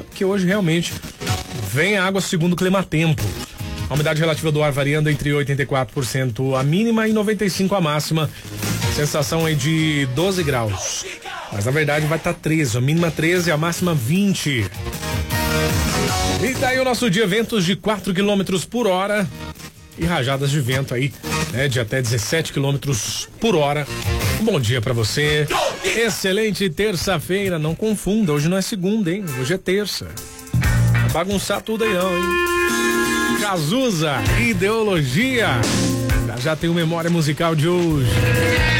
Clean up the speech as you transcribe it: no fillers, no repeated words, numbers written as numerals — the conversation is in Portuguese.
porque hoje realmente vem água segundo o clima-tempo. A umidade relativa do ar variando entre 84% a mínima e 95% a máxima. Sensação aí de 12 graus. Mas na verdade vai estar 13, a mínima 13, a máxima 20. E daí o nosso dia, ventos de 4 km por hora e rajadas de vento aí, né, de até 17 km por hora. Um bom dia pra você. Excelente terça-feira, não confunda, hoje não é segunda, hein? Hoje é terça. Vai bagunçar tudo aí não, hein? Cazuza, Ideologia. Já tem o Memória Musical de hoje.